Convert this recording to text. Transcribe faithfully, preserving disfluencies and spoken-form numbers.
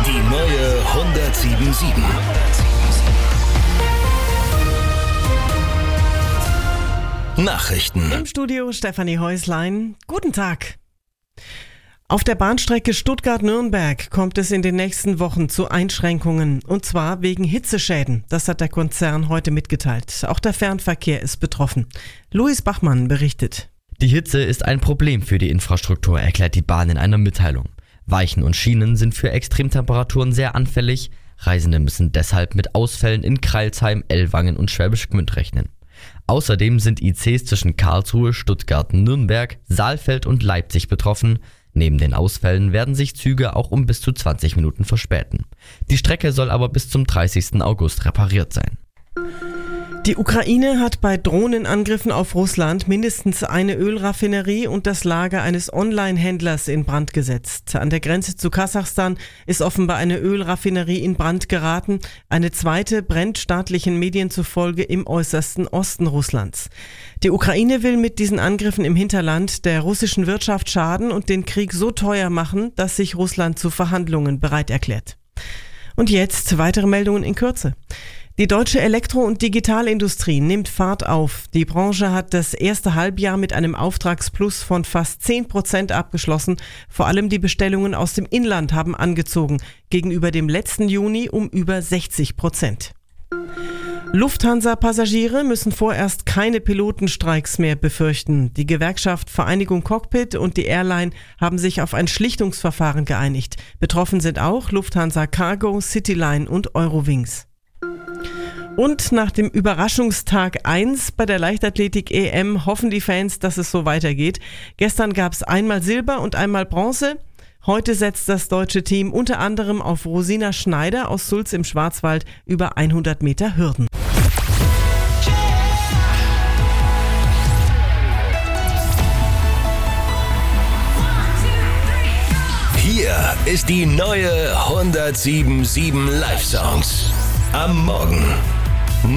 Die neue hundertsieben Komma sieben. Nachrichten. Im Studio Stefanie Häuslein. Guten Tag. Auf der Bahnstrecke Stuttgart-Nürnberg kommt es in den nächsten Wochen zu Einschränkungen, und zwar wegen Hitzeschäden. Das hat der Konzern heute mitgeteilt. Auch der Fernverkehr ist betroffen. Luis Bachmann berichtet. Die Hitze ist ein Problem für die Infrastruktur, erklärt die Bahn in einer Mitteilung. Weichen und Schienen sind für Extremtemperaturen sehr anfällig. Reisende müssen deshalb mit Ausfällen in Crailsheim, Ellwangen und Schwäbisch Gmünd rechnen. Außerdem sind I Cs zwischen Karlsruhe, Stuttgart, Nürnberg, Saalfeld und Leipzig betroffen. Neben den Ausfällen werden sich Züge auch um bis zu zwanzig Minuten verspäten. Die Strecke soll aber bis zum dreißigsten August repariert sein. Die Ukraine hat bei Drohnenangriffen auf Russland mindestens eine Ölraffinerie und das Lager eines Online-Händlers in Brand gesetzt. An der Grenze zu Kasachstan ist offenbar eine Ölraffinerie in Brand geraten. Eine zweite brennt staatlichen Medien zufolge im äußersten Osten Russlands. Die Ukraine will mit diesen Angriffen im Hinterland der russischen Wirtschaft schaden und den Krieg so teuer machen, dass sich Russland zu Verhandlungen bereit erklärt. Und jetzt weitere Meldungen in Kürze. Die deutsche Elektro- und Digitalindustrie nimmt Fahrt auf. Die Branche hat das erste Halbjahr mit einem Auftragsplus von fast zehn Prozent abgeschlossen. Vor allem die Bestellungen aus dem Inland haben angezogen, gegenüber dem letzten Juni um über sechzig Prozent. Lufthansa-Passagiere müssen vorerst keine Pilotenstreiks mehr befürchten. Die Gewerkschaft Vereinigung Cockpit und die Airline haben sich auf ein Schlichtungsverfahren geeinigt. Betroffen sind auch Lufthansa Cargo, Cityline und Eurowings. Und nach dem Überraschungstag eins bei der Leichtathletik-E M hoffen die Fans, dass es so weitergeht. Gestern gab es einmal Silber und einmal Bronze. Heute setzt das deutsche Team unter anderem auf Rosina Schneider aus Sulz im Schwarzwald über hundert Meter Hürden. Hier ist die neue hundertsieben Komma sieben Live-Songs. Am Morgen.